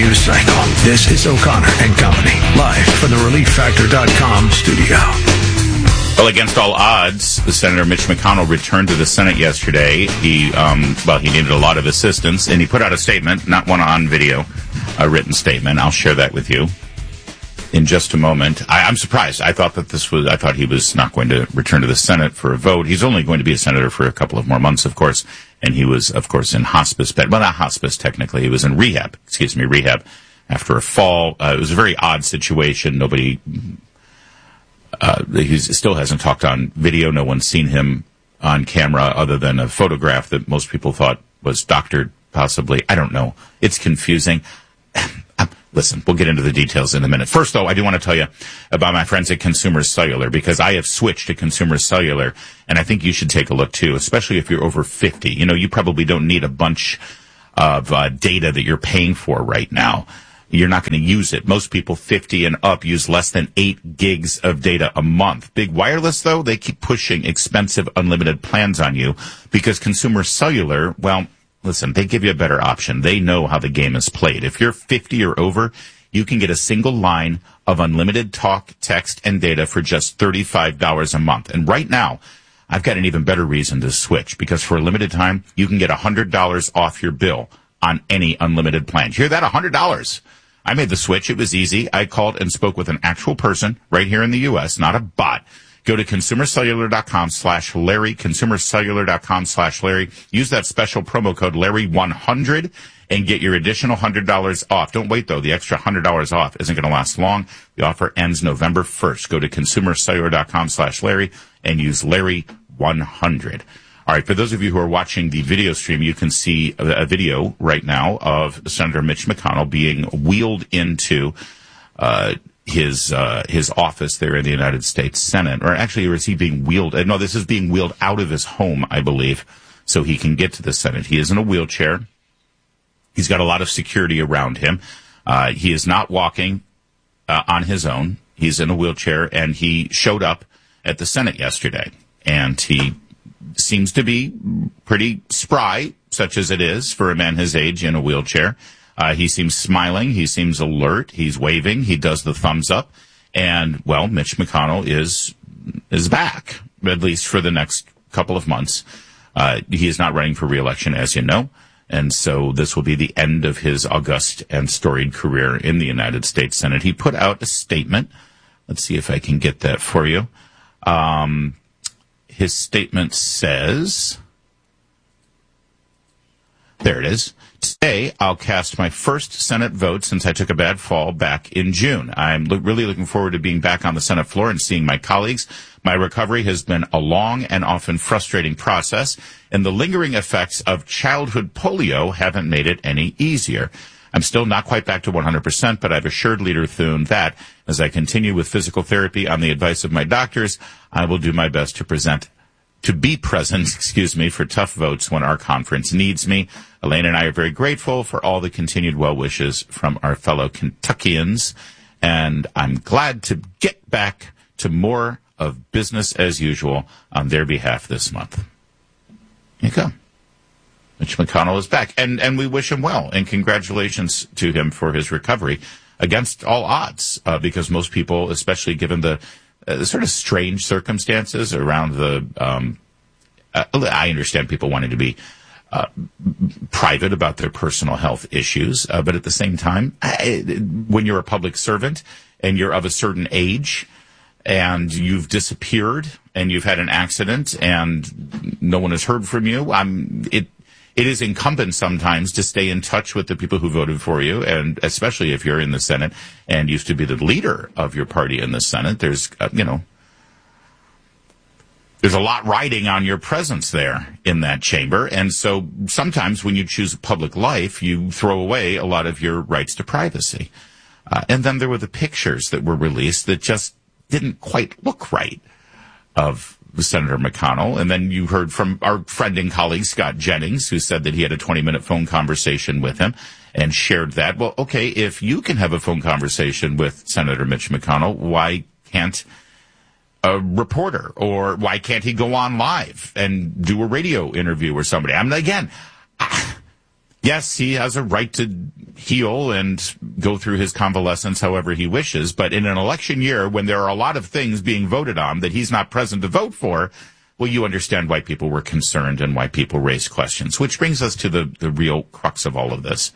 news cycle. This is O'Connor and Company, live from the ReliefFactor.com studio. Well, against all odds, Senator Mitch McConnell returned to the Senate yesterday. He needed a lot of assistance, and he put out a statement, not one on video, a written statement. I'll share that with you in just a moment. I'm surprised. I thought he was not going to return to the Senate for a vote. He's only going to be a senator for a couple of more months, of course, and he was, of course, in hospice bed. Well, not hospice, technically. He was in rehab after a fall. It was a very odd situation. He still hasn't talked on video. No one's seen him on camera other than a photograph that most people thought was doctored, possibly. I don't know. It's confusing. Listen, we'll get into the details in a minute. First, though, I do want to tell you about my friends at Consumer Cellular, because I have switched to Consumer Cellular, and I think you should take a look, too, especially if you're over 50. You know, you probably don't need a bunch of data that you're paying for right now. You're not going to use it. Most people 50 and up use less than 8 gigs of data a month. Big Wireless, though, they keep pushing expensive unlimited plans on you because Consumer Cellular, well, listen, they give you a better option. They know how the game is played. If you're 50 or over, you can get a single line of unlimited talk, text, and data for just $35 a month. And right now, I've got an even better reason to switch, because for a limited time, you can get $100 off your bill on any unlimited plan. Hear that? $100. I made the switch. It was easy. I called and spoke with an actual person right here in the U.S., not a bot. Go to consumercellular.com/Larry, consumercellular.com/Larry. Use that special promo code Larry100 and get your additional $100 off. Don't wait, though. The extra $100 off isn't going to last long. The offer ends November 1st. Go to consumercellular.com/Larry and use Larry100. All right, for those of you who are watching the video stream, you can see a video right now of Senator Mitch McConnell being wheeled into his office there in the United States Senate. Or actually, or is he being wheeled? No, this is being wheeled out of his home, I believe, so he can get to the Senate. He is in a wheelchair. He's got a lot of security around him. He is not walking on his own. He's in a wheelchair, and he showed up at the Senate yesterday, and he seems to be pretty spry, such as it is for a man his age in a wheelchair. He seems smiling. He seems alert. He's waving. He does the thumbs up. And, well, Mitch McConnell is back, at least for the next couple of months. He is not running for re-election, as you know. And so this will be the end of his august and storied career in the United States Senate. He put out a statement. Let's see if I can get that for you. His statement says, there it is. Today, I'll cast my first Senate vote since I took a bad fall back in June. I'm really looking forward to being back on the Senate floor and seeing my colleagues. My recovery has been a long and often frustrating process, and the lingering effects of childhood polio haven't made it any easier. I'm still not quite back to 100%, but I've assured Leader Thune that as I continue with physical therapy on the advice of my doctors, I will do my best to be present, for tough votes when our conference needs me. Elaine and I are very grateful for all the continued well wishes from our fellow Kentuckians, and I'm glad to get back to more of business as usual on their behalf this month. Here you go. Mitch McConnell is back, and we wish him well, and congratulations to him for his recovery against all odds, because most people, especially given the sort of strange circumstances around I understand people wanting to be private about their personal health issues, but at the same time, when you're a public servant and you're of a certain age and you've disappeared and you've had an accident and no one has heard from you, it is incumbent sometimes to stay in touch with the people who voted for you, and especially if you're in the Senate and used to be the leader of your party in the Senate, there's a lot riding on your presence there in that chamber. And so sometimes when you choose public life, you throw away a lot of your rights to privacy. And then there were the pictures that were released that just didn't quite look right of Senator McConnell. And then you heard from our friend and colleague, Scott Jennings, who said that he had a 20-minute phone conversation with him and shared that. Well, okay, if you can have a phone conversation with Senator Mitch McConnell, why can't a reporter, or why can't he go on live and do a radio interview or somebody? Yes, he has a right to heal and go through his convalescence however he wishes, but in an election year when there are a lot of things being voted on that he's not present to vote for, well, you understand why people were concerned and why people raised questions, which brings us to the real crux of all of this.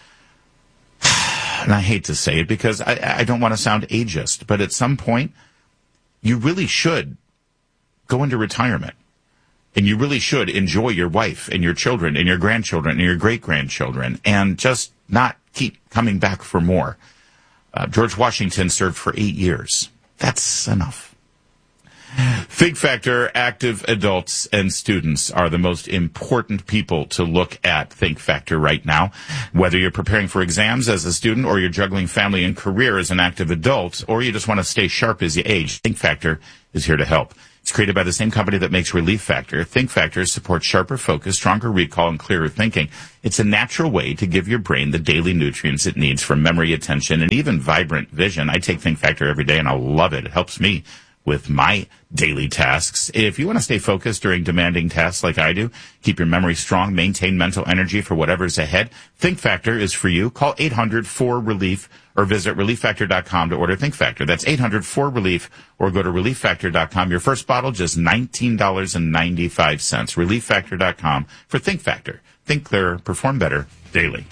And I hate to say it because I don't want to sound ageist, but at some point, you really should go into retirement. And you really should enjoy your wife and your children and your grandchildren and your great-grandchildren and just not keep coming back for more. George Washington served for 8 years. That's enough. Think Factor active adults and students are the most important people to look at Think Factor right now. Whether you're preparing for exams as a student or you're juggling family and career as an active adult or you just want to stay sharp as you age, Think Factor is here to help. It's created by the same company that makes Relief Factor. Think Factor supports sharper focus, stronger recall, and clearer thinking. It's a natural way to give your brain the daily nutrients it needs for memory, attention, and even vibrant vision. I take Think Factor every day, and I love it. It helps me with my daily tasks. If you want to stay focused during demanding tasks like I do, keep your memory strong, maintain mental energy for whatever's ahead, Think Factor is for you. Call 800-4RELIEF or visit ReliefFactor.com to order Think Factor. That's 800-4RELIEF or go to ReliefFactor.com. Your first bottle, just $19.95. ReliefFactor.com for Think Factor. Think clearer, perform better daily.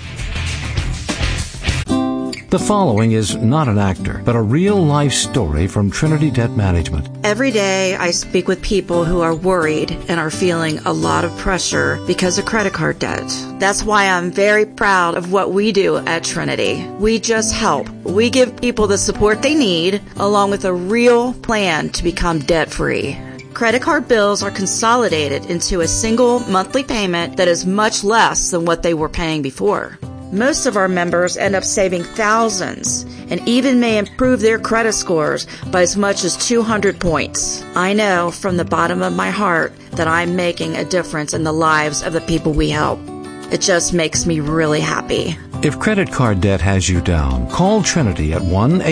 The following is not an actor, but a real-life story from Trinity Debt Management. Every day I speak with people who are worried and are feeling a lot of pressure because of credit card debt. That's why I'm very proud of what we do at Trinity. We just help. We give people the support they need, along with a real plan to become debt-free. Credit card bills are consolidated into a single monthly payment that is much less than what they were paying before. Most of our members end up saving thousands and even may improve their credit scores by as much as 200 points. I know from the bottom of my heart that I'm making a difference in the lives of the people we help. It just makes me really happy. If credit card debt has you down, call Trinity at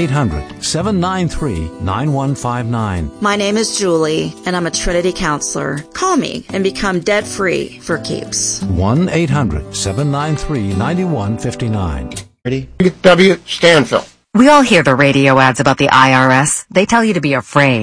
1-800-793-9159. My name is Julie, and I'm a Trinity counselor. Call me and become debt-free for keeps. 1-800-793-9159. Ready? W. Stanfill. We all hear the radio ads about the IRS. They tell you to be afraid.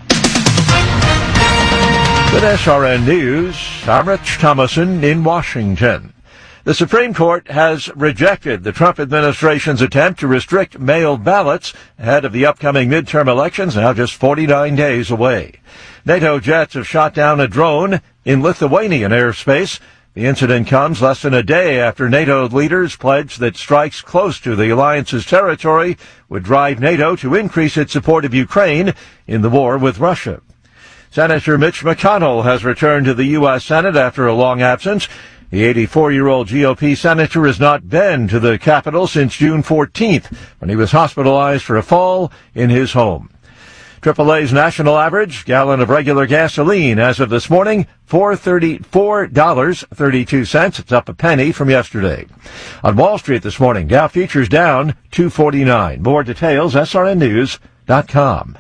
With SRN News, I'm Rich Thomason in Washington. The Supreme Court has rejected the Trump administration's attempt to restrict mail ballots ahead of the upcoming midterm elections, now just 49 days away. NATO jets have shot down a drone in Lithuanian airspace. The incident comes less than a day after NATO leaders pledged that strikes close to the alliance's territory would drive NATO to increase its support of Ukraine in the war with Russia. Senator Mitch McConnell has returned to the U.S. Senate after a long absence. The 84-year-old GOP senator has not been to the Capitol since June 14th, when he was hospitalized for a fall in his home. AAA's national average gallon of regular gasoline as of this morning, $4.32. It's up a penny from yesterday. On Wall Street this morning, Dow futures down 249. More details, srnnews.com.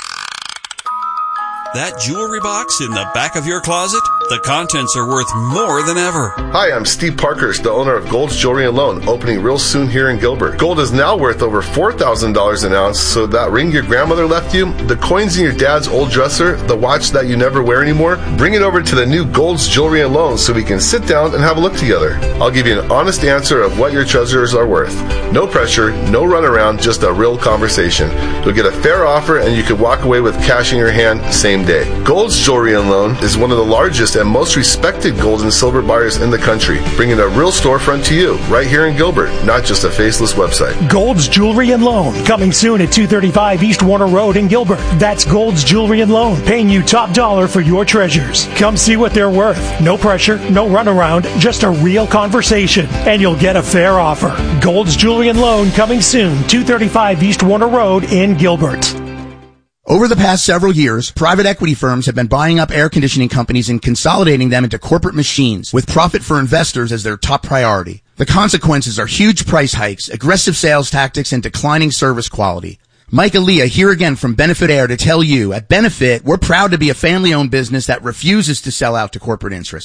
That jewelry box in the back of your closet? The contents are worth more than ever. Hi, I'm Steve Parkhurst, the owner of Gold's Jewelry and Loan, opening real soon here in Gilbert. Gold is now worth over $4,000 an ounce, so that ring your grandmother left you, the coins in your dad's old dresser, the watch that you never wear anymore, bring it over to the new Gold's Jewelry and Loan so we can sit down and have a look together. I'll give you an honest answer of what your treasures are worth. No pressure, no runaround, just a real conversation. You'll get a fair offer and you can walk away with cash in your hand same day. Gold's Jewelry and Loan is one of the largest and most respected gold and silver buyers in the country, bringing a real storefront to you right here in Gilbert, not just a faceless website. Gold's Jewelry and Loan, coming soon at 235 East Warner Road in Gilbert. That's Gold's Jewelry and Loan, paying you top dollar for your treasures. Come see what they're worth. No pressure, no runaround, just a real conversation, and you'll get a fair offer. Gold's Jewelry and Loan, coming soon, 235 East Warner Road in Gilbert. Over the past several years, private equity firms have been buying up air conditioning companies and consolidating them into corporate machines, with profit for investors as their top priority. The consequences are huge price hikes, aggressive sales tactics, and declining service quality. Mike Aaliyah here again from Benefit Air to tell you, at Benefit, we're proud to be a family-owned business that refuses to sell out to corporate interests.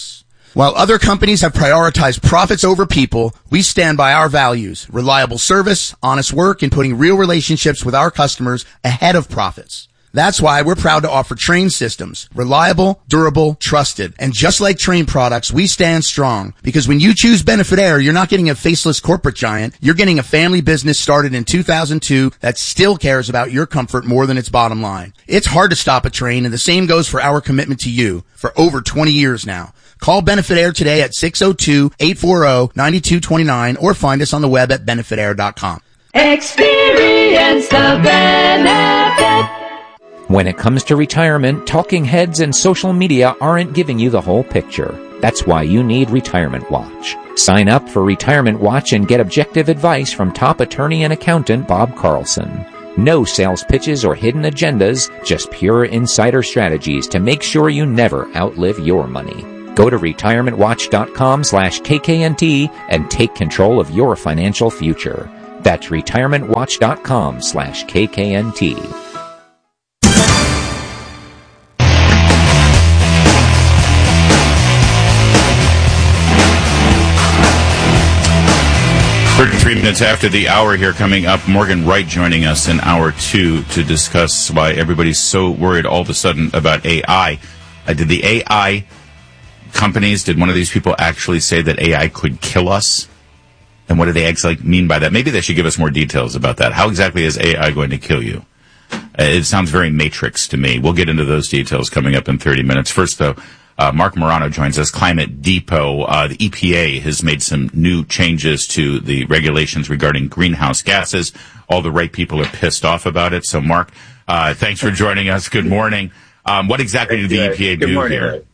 While other companies have prioritized profits over people, we stand by our values: reliable service, honest work, and putting real relationships with our customers ahead of profits. That's why we're proud to offer Trane systems. Reliable, durable, trusted. And just like Trane products, we stand strong. Because when you choose Benefit Air, you're not getting a faceless corporate giant. You're getting a family business started in 2002 that still cares about your comfort more than its bottom line. It's hard to stop a Trane, and the same goes for our commitment to you for over 20 years now. Call Benefit Air today at 602-840-9229 or find us on the web at benefitair.com. Experience the benefit. When it comes to retirement, talking heads and social media aren't giving you the whole picture. That's why you need Retirement Watch. Sign up for Retirement Watch and get objective advice from top attorney and accountant Bob Carlson. No sales pitches or hidden agendas, just pure insider strategies to make sure you never outlive your money. Go to retirementwatch.com/KKNT and take control of your financial future. That's retirementwatch.com/KKNT. Three minutes after the hour here, coming up, Morgan Wright joining us in hour 2 to discuss why everybody's so worried all of a sudden about AI. Did the AI companies, did one of these people actually say that AI could kill us? And what do they actually mean by that? Maybe they should give us more details about that. How exactly is AI going to kill you? It sounds very Matrix to me. We'll get into those details coming up in 30 minutes. First, though, Mark Morano joins us, Climate Depot. The EPA has made some new changes to the regulations regarding greenhouse gases. All the right people are pissed off about it. So, Mark, thanks for joining us. Good morning. What exactly did the EPA do here? Right.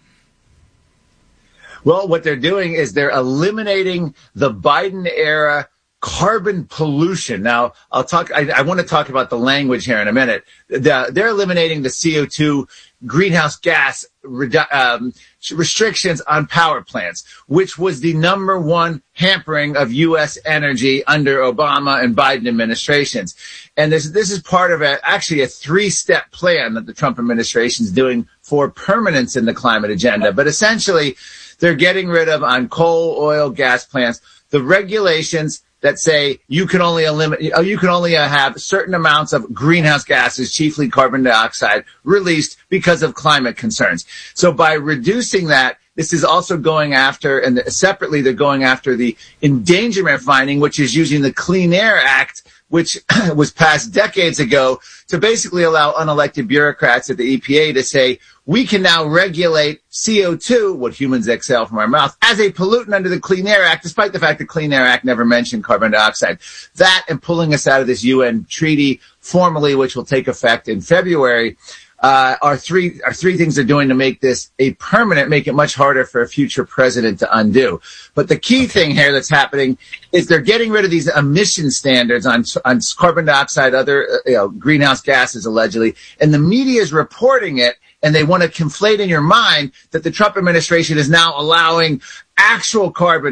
Well, what they're doing is they're eliminating the Biden-era carbon pollution. Now, I want to talk about the language here in a minute. They're eliminating the CO2 greenhouse gas restrictions on power plants, which was the number one hampering of U.S. energy under Obama and Biden administrations. And this is part of actually a 3-step plan that the Trump administration is doing for permanence in the climate agenda. But essentially, they're getting rid of, on coal, oil, gas plants, the regulations that say you can only have certain amounts of greenhouse gases, chiefly carbon dioxide, released because of climate concerns. So by reducing that, this is also going after, and separately they're going after the endangerment finding, which is using the Clean Air Act, which was passed decades ago, to basically allow unelected bureaucrats at the EPA to say, we can now regulate CO2, what humans exhale from our mouth, as a pollutant under the Clean Air Act, despite the fact the Clean Air Act never mentioned carbon dioxide. That and pulling us out of this UN treaty formally, which will take effect in February, are three things they're doing to make this a permanent, make it much harder for a future president to undo. But the key thing here that's happening is they're getting rid of these emission standards on carbon dioxide, other greenhouse gases allegedly, and the media is reporting it, and they want to conflate in your mind that the Trump administration is now allowing actual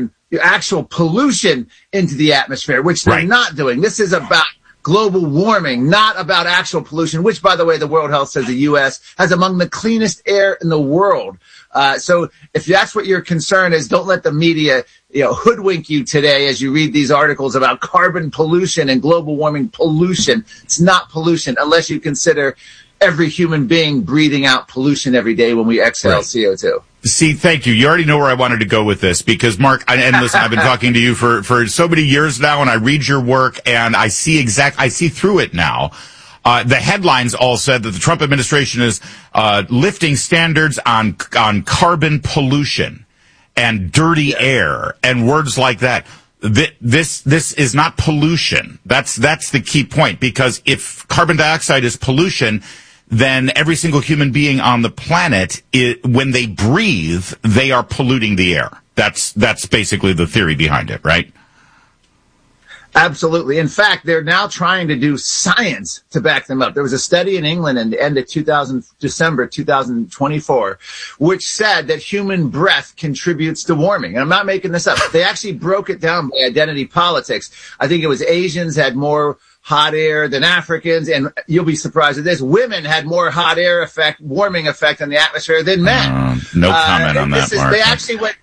pollution into the atmosphere, which they're not doing. This is about global warming, not about actual pollution, which, by the way, the World Health says the U.S. has among the cleanest air in the world. So if that's what your concern is, don't let the media, hoodwink you today as you read these articles about carbon pollution and global warming pollution. It's not pollution unless you consider every human being breathing out pollution every day when we exhale CO2. See, thank you. You already know where I wanted to go with this because, Mark, and listen, I've been talking to you for so many years now, and I read your work, and I see through it now. The headlines all said that the Trump administration is lifting standards on carbon pollution and dirty air and words like that. This is not pollution. That's the key point, because if carbon dioxide is pollution, then every single human being on the planet, when they breathe, they are polluting the air. That's basically the theory behind it, right? Absolutely. In fact, they're now trying to do science to back them up. There was a study in England in the end of December 2024, which said that human breath contributes to warming. And I'm not making this up. They actually broke it down by identity politics. I think it was Asians had more hot air than Africans, and you'll be surprised at this. Women had more hot air effect, warming effect on the atmosphere than men. No comment on that, Mark. They actually went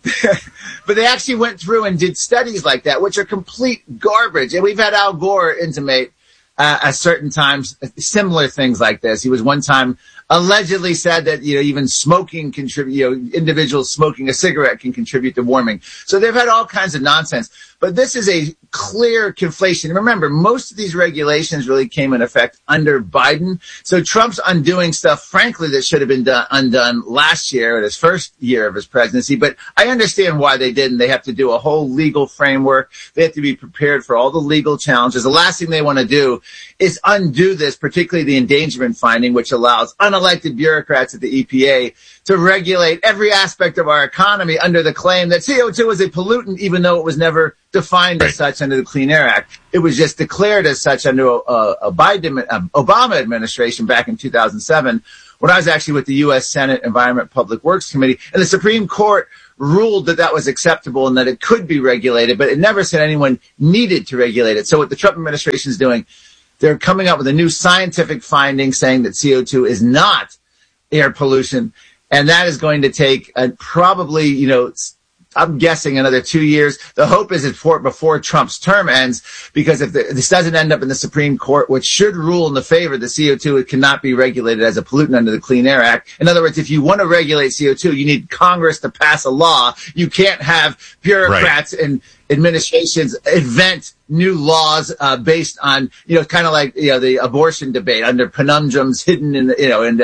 but they actually went through and did studies like that, which are complete garbage. And we've had Al Gore intimate at certain times similar things like this. He was one time allegedly said that, even smoking individuals smoking a cigarette can contribute to warming. So they've had all kinds of nonsense. But this is a clear conflation. Remember, most of these regulations really came in effect under Biden. So Trump's undoing stuff, frankly, that should have been undone last year in his first year of his presidency. But I understand why they didn't. They have to do a whole legal framework. They have to be prepared for all the legal challenges. The last thing they want to do is undo this, particularly the endangerment finding, which allows unelected bureaucrats at the EPA to regulate every aspect of our economy under the claim that CO2 is a pollutant, even though it was never defined as such under the Clean Air Act. It was just declared as such under a Obama administration back in 2007, when I was actually with the U.S. Senate Environment Public Works Committee, and the Supreme Court ruled that that was acceptable and that it could be regulated, but it never said anyone needed to regulate it. So what the Trump administration is doing, they're coming up with a new scientific finding saying that CO2 is not air pollution. And that is going to take probably, I'm guessing another 2 years. The hope is before Trump's term ends, because if this doesn't end up in the Supreme Court, which should rule in the favor of the CO2, it cannot be regulated as a pollutant under the Clean Air Act. In other words, if you want to regulate CO2, you need Congress to pass a law. You can't have bureaucrats and administrations invent new laws based on, kind of like the abortion debate under conundrums hidden in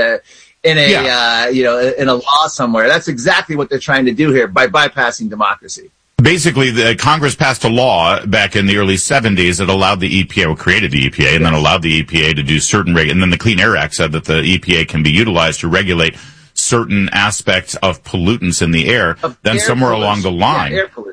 in a law somewhere. That's exactly what they're trying to do here by bypassing democracy. Basically, the Congress passed a law back in the early 70s that allowed the EPA, or created the EPA, and then allowed the EPA to do certain and then the Clean Air Act said that the EPA can be utilized to regulate certain aspects of pollutants in the air. Then somewhere along the line,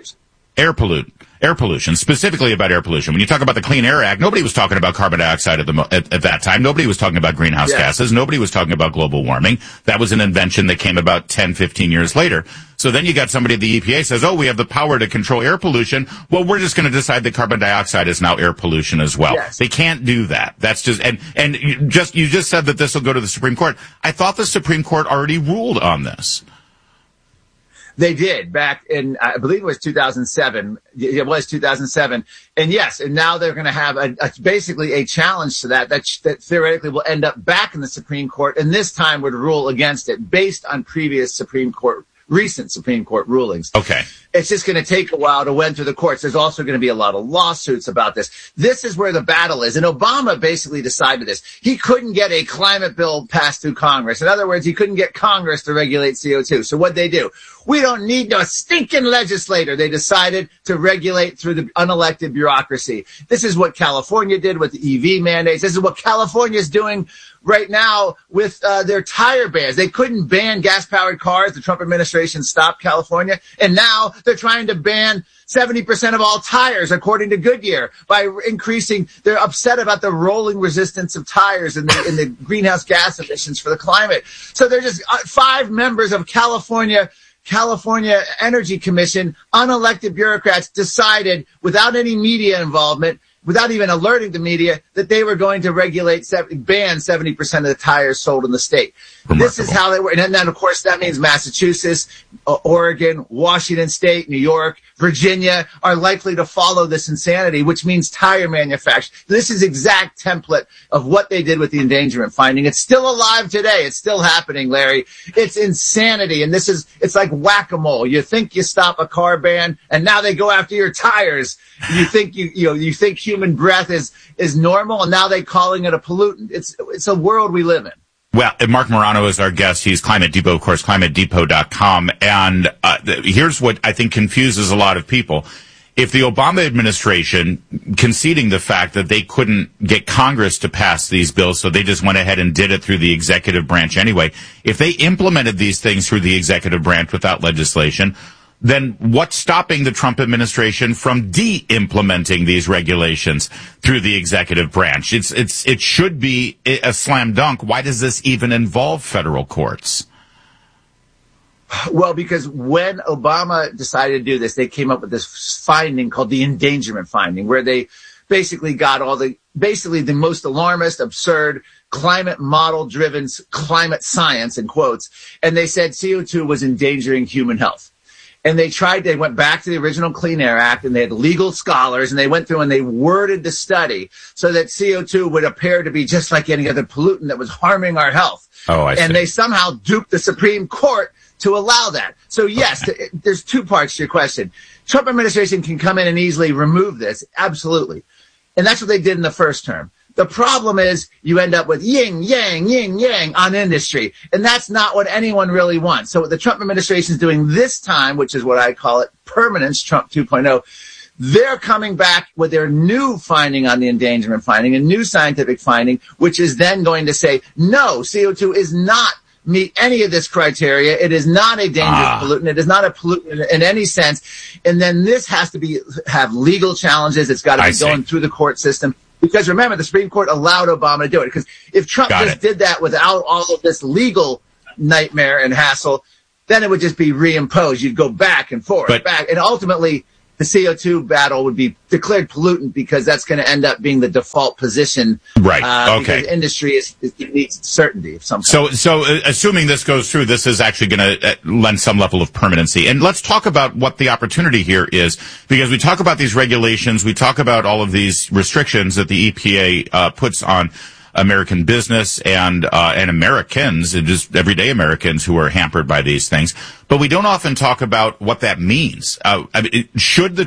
air pollution, specifically about air pollution. When you talk about the Clean Air Act, nobody was talking about carbon dioxide at that time. Nobody was talking about greenhouse gases. Nobody was talking about global warming. That was an invention that came about 10, 15 years later. So then you got somebody at the EPA says, we have the power to control air pollution. Well, we're just going to decide that carbon dioxide is now air pollution as well. Yes. They can't do that. That's just, and you just said that this will go to the Supreme Court. I thought the Supreme Court already ruled on this. They did back in, I believe it was 2007. It was 2007. And yes, and now they're going to have basically a challenge to that theoretically will end up back in the Supreme Court, and this time would rule against it based on previous recent Supreme Court rulings. Okay. It's just going to take a while to wend through the courts. There's also going to be a lot of lawsuits about this. This is where the battle is. And Obama basically decided this. He couldn't get a climate bill passed through Congress. In other words, he couldn't get Congress to regulate CO2. So what'd they do? We don't need no stinking legislator. They decided to regulate through the unelected bureaucracy. This is what California did with the EV mandates. This is what California is doing right now with their tire bans. They couldn't ban gas-powered cars. The Trump administration stopped California. And now they're trying to ban 70% of all tires, according to Goodyear, by increasing. They're upset about the rolling resistance of tires and the greenhouse gas emissions for the climate. So they're just 5 members of California Energy Commission, unelected bureaucrats, decided without any media involvement, without even alerting the media, that they were going to ban 70% of the tires sold in the state. Remarkable. This is how they work. And then, of course, that means Massachusetts, Oregon, Washington State, New York, Virginia are likely to follow this insanity, which means tire manufacturers. This is exact template of what they did with the endangerment finding. It's still alive today. It's still happening, Larry. It's insanity. And it's like whack-a-mole. You think you stop a car ban, and now they go after your tires. You think you think human breath is normal, and now they're calling it a pollutant. It's a world we live in. Well, Mark Morano is our guest. He's Climate Depot, of course, climatedepot.com. And here's what I think confuses a lot of people. If the Obama administration, conceding the fact that they couldn't get Congress to pass these bills, so they just went ahead and did it through the executive branch anyway, if they implemented these things through the executive branch without legislation, then what's stopping the Trump administration from de-implementing these regulations through the executive branch? It should be a slam dunk. Why does this even involve federal courts? Well, because when Obama decided to do this, they came up with this finding called the endangerment finding, where they basically got the most alarmist, absurd, climate model driven climate science in quotes. And they said CO2 was endangering human health. And they went back to the original Clean Air Act, and they had legal scholars, and they went through and they worded the study so that CO2 would appear to be just like any other pollutant that was harming our health. Oh, I see. And they somehow duped the Supreme Court to allow that. So yes, there's two parts to your question. Trump administration can come in and easily remove this. Absolutely. And that's what they did in the first term. The problem is you end up with yin, yang on industry. And that's not what anyone really wants. So what the Trump administration is doing this time, which is what I call it permanence, Trump 2.0, they're coming back with their new finding on the endangerment finding, a new scientific finding, which is then going to say, no, CO2 is not meet any of this criteria. It is not a dangerous pollutant. It is not a pollutant in any sense. And then this has to have legal challenges. It's got to be going through the court system. Because remember, the Supreme Court allowed Obama to do it. Because if Trump did that without all of this legal nightmare and hassle, then it would just be reimposed. You'd go back and forth, and ultimately the CO2 battle would be declared pollutant because that's going to end up being the default position. Right. Okay. Because industry needs certainty of some kind. So assuming this goes through, this is actually going to lend some level of permanency. And let's talk about what the opportunity here is, because we talk about these regulations, we talk about all of these restrictions that the EPA puts on American business and Americans, and just everyday Americans who are hampered by these things. But we don't often talk about what that means. Should the